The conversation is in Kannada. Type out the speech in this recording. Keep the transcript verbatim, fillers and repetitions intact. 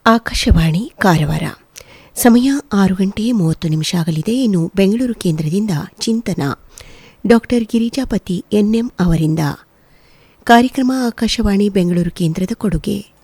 ಆಕಾಶವಾಣಿ ಕಾರವಾರ. ಸಮಯ ಆರು ಗಂಟೆ ಮೂವತ್ತು ನಿಮಿಷ ಆಗಲಿದೆ. ಇನ್ನು ಬೆಂಗಳೂರು ಕೇಂದ್ರದಿಂದ ಚಿಂತನ ಡಾಕ್ಟರ್ ಗಿರಿಜಾಪತಿ ಎನ್ಎಂ ಅವರಿಂದ. ಕಾರ್ಯಕ್ರಮ ಆಕಾಶವಾಣಿ ಬೆಂಗಳೂರು ಕೇಂದ್ರದ ಕೊಡುಗೆ.